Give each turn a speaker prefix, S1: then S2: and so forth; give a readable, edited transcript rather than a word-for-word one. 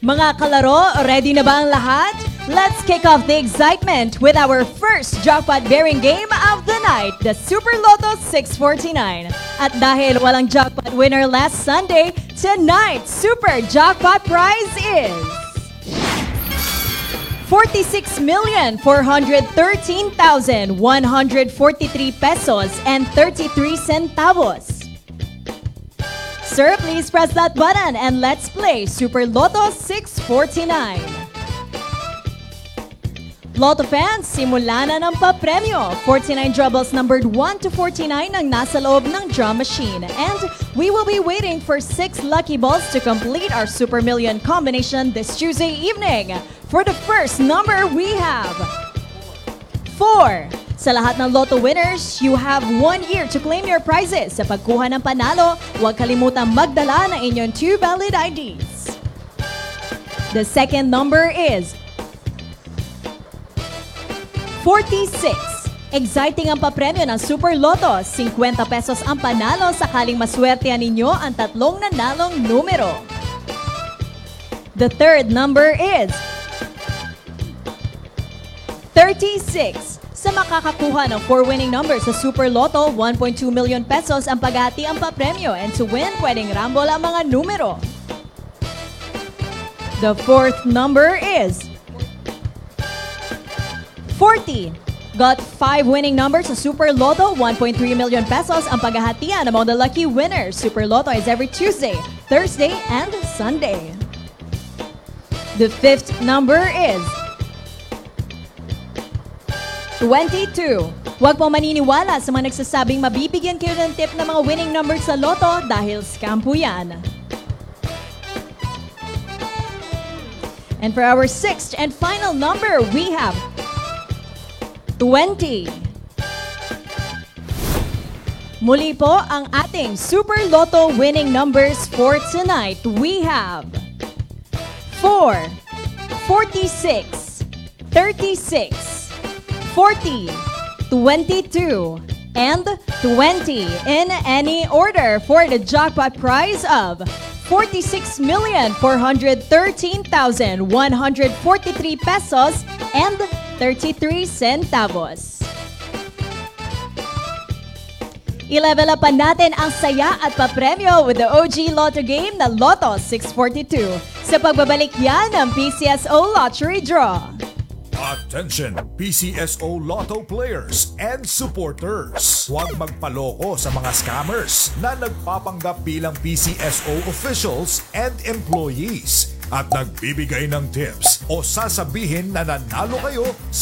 S1: Mga kalaro, ready na ba ang lahat? Let's kick off the excitement with our first jackpot-bearing game of the night, the Super Lotto 649. At dahil walang jackpot winner last Sunday, tonight's Super Jackpot prize is 46,413,143 pesos and 33 centavos. Sir, please press that button and let's play Super Lotto 649. Lotto fans, simula na ng papremyo. 49 doubles numbered 1 to 49 ang nasa loob ng drum machine. And we will be waiting for 6 lucky balls to complete our Super Million combination this Tuesday evening. For the first number, we have 4. Sa lahat ng Lotto winners, you have 1 year to claim your prizes. Sa pagkuha ng panalo, huwag kalimutang magdala ng inyong 2 valid IDs. The second number is 46. Exciting ang papremyo ng Super Lotto. 50 pesos ang panalo sakaling maswertehan ninyo ang tatlong nanalong numero. The third number is 36. Sa makakakuha ng 4 winning numbers sa Super Lotto, 1.2 million pesos ang paghati ang papremyo, and to win, pwedeng rumble ang mga numero. The fourth number is 40. Got 5 winning numbers sa Super Lotto, 1.3 million pesos ang paghahatian among the lucky winners. Super Lotto is every Tuesday, Thursday, and Sunday. The fifth number is 22. Huwag pong maniniwala sa mga nagsasabing mabibigyan kayo ng tip ng mga winning numbers sa Lotto dahil scam po yan. And for our sixth and final number, we have 20. Muli po ang ating Super Lotto winning numbers for tonight. We have 4, 46, 36, 40, 22, and 20 in any order for the jackpot prize of 46,413,143 pesos and 33 centavos. I-level up natin ang saya at papremyo with the OG Lotto game na Lotto 642 sa pagbabalik yan ng PCSO Lottery Draw.
S2: Attention, PCSO Lotto players and supporters. Huwag magpaloko sa mga scammers na nagpapanggap bilang PCSO officials and employees at nagbibigay ng tips o sasabihin na nanalo kayo